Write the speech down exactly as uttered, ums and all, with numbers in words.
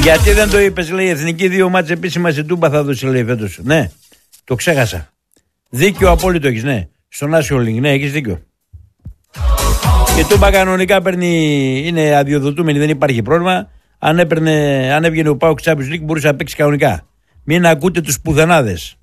Γιατί δεν το είπες, λέει, η εθνική δύο μάτς επίσημα στην Τούμπα θα δώσει, λέει, φέτος. Ναι, το ξέχασα. Δίκιο απόλυτο έχεις, ναι. Στο National League, ναι, έχεις δίκιο. Και Τούμπα κανονικά παίρνει, είναι αδειοδοτούμενη, δεν υπάρχει πρόβλημα. Αν, έπαιρνε, αν έβγαινε ο ΠΑΟΚ Champions League μπορούσε να παίξει κανονικά. Μην ακούτε τους πουθενάδες.